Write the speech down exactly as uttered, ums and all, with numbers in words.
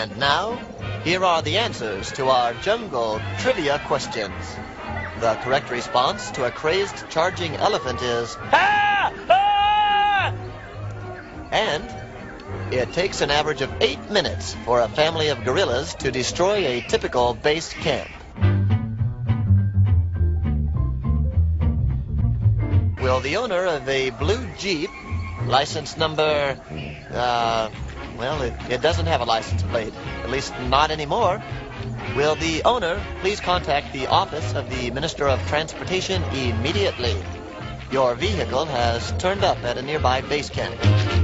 And now, here are the answers to our jungle trivia questions. The correct response to a crazed charging elephant is Ah! Ah! And it takes an average of eight minutes for a family of gorillas to destroy a typical base camp. Will the owner of a blue Jeep, license number, uh, well, it, it doesn't have a license plate, at least not anymore. Will the owner please contact the office of the Minister of Transportation immediately? Your vehicle has turned up at a nearby base camp.